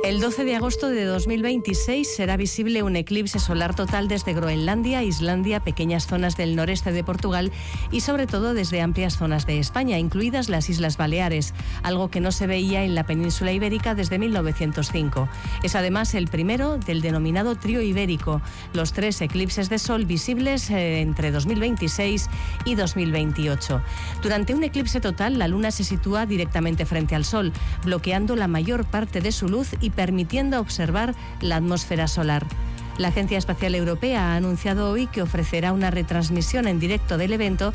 El 12 de agosto de 2026 será visible un eclipse solar total desde Groenlandia, Islandia, pequeñas zonas del noreste de Portugal y sobre todo desde amplias zonas de España, incluidas las Islas Baleares, algo que no se veía en la península ibérica desde 1905. Es además el primero del denominado trío ibérico, los 3 eclipses de sol visibles entre 2026 y 2028. Durante un eclipse total, la luna se sitúa directamente frente al sol, bloqueando la mayor parte de su luz y permitiendo observar la atmósfera solar. La Agencia Espacial Europea ha anunciado hoy que ofrecerá una retransmisión en directo del evento